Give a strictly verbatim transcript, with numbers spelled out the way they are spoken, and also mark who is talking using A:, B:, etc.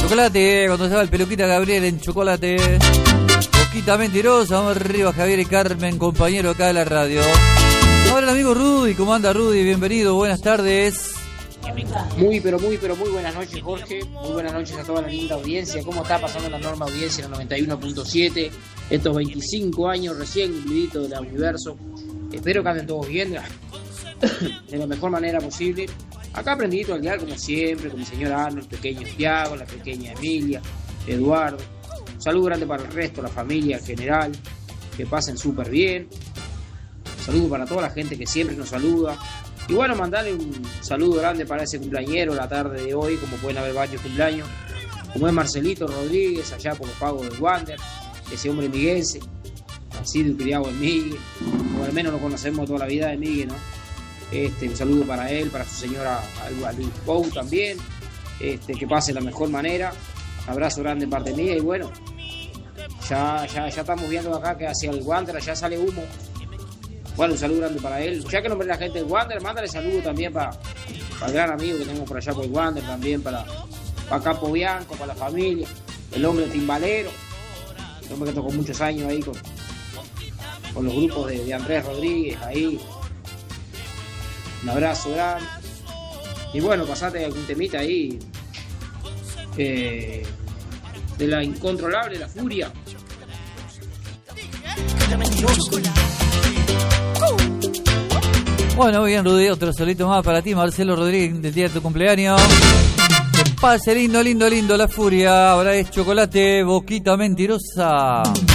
A: Chocolate, cuando se va el peluquita Gabriel en chocolate. Boquita mentirosa, vamos arriba Javier y Carmen, compañero acá de la radio. Ahora el amigo Rudy, ¿cómo anda Rudy? Bienvenido, buenas tardes.
B: Muy, pero muy, pero muy buenas noches, Jorge. Muy buenas noches a toda la linda audiencia. ¿Cómo está pasando la norma audiencia en el noventa y uno punto siete? Estos veinticinco años recién cumpliditos del universo. Espero que anden todos bien, de la mejor manera posible. Acá aprendidito al dial, como siempre, con mi señor Arno, el pequeño Tiago, la pequeña Emilia, Eduardo. Un saludo grande para el resto, la familia en general. Que pasen súper bien. Un saludo para toda la gente que siempre nos saluda. Y bueno, mandarle un saludo grande para ese cumpleañero la tarde de hoy, como pueden haber varios cumpleaños, como es Marcelito Rodríguez, allá por los pagos del Wander, ese hombre miguense, nacido y criado en Migue, o al menos lo conocemos toda la vida de Migue, ¿no? Este, un saludo para él, para su señora Luis Pou también, este, que pase de la mejor manera, abrazo grande de parte mía, y bueno, ya, ya, ya estamos viendo acá que hacia el Wander allá sale humo. Bueno, un saludo grande para él. Ya que nombré la gente del Wander, mándale saludo también para, para el gran amigo que tenemos por allá por el Wander, también para, para Capo Bianco, para la familia, el hombre timbalero, el hombre que tocó muchos años ahí con, con los grupos de, de Andrés Rodríguez ahí. Un abrazo grande. Y bueno, pasate algún temita ahí eh, de la incontrolable, la furia.
A: Bueno, bien Rudy, otro solito más para ti, Marcelo Rodríguez, del día de tu cumpleaños. Que pase lindo, lindo, lindo la furia. Ahora es chocolate, boquita mentirosa.